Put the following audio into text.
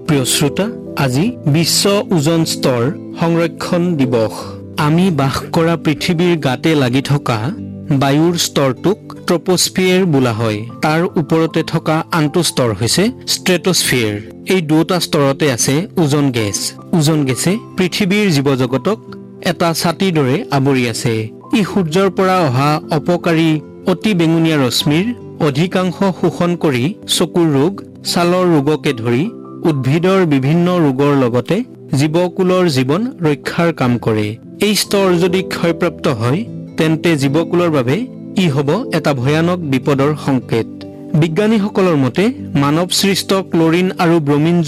প্ৰিয় শ্ৰোতা, আজি বিশ্ব ওজন স্তৰ সংৰক্ষণ দিৱস। আমি বাস কৰা পৃথিৱীৰ গাতে লাগি থকা বায়ুৰ স্তৰটোক ট্ৰপোস্ফিয়াৰ বোলা হয়। তাৰ ওপৰতে থকা আনটো স্তৰ হৈছে ষ্ট্ৰেটোস্ফিয়াৰ। এই দুটা স্তৰতে আছে ওজন গেছ। ওজন গেছে পৃথিৱীৰ জীৱজগতক এটা ছাতিৰ দৰে আৱৰি আছে। ই সূৰ্যৰ পৰা অহা অপকাৰী অতি বেঙুনীয়া ৰশ্মিৰ অধিকাংশ শোষণ কৰি চকুৰ ৰোগ, ছালৰ ৰোগকে ধৰি উদ্ভিদৰ বিভিন্ন ৰোগৰ লগতে জীৱকুলৰ জীৱন ৰক্ষাৰ কাম কৰে। এই স্তৰ যদি ক্ষয়প্ৰাপ্ত হয় তেন্তে জীৱকুলৰ বাবে ই হ'ব এটা ভয়ানক বিপদৰ সংকেত। বিজ্ঞানীসকলৰ মতে মানৱ সৃষ্ট ক্লৰিন আৰু ব্ৰমিন